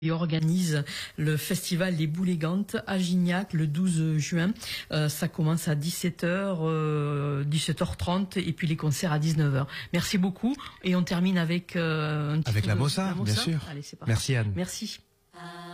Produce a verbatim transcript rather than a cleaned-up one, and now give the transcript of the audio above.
et organise le festival des Boulégantes à Gignac le douze juin. Euh, ça commence à dix-sept heures, euh, dix-sept heures trente et puis les concerts à dix-neuf heures. Merci beaucoup et on termine avec euh, un avec la de, Mossa, la Mossa, bien sûr. Allez, c'est parti. Merci Anne. Merci.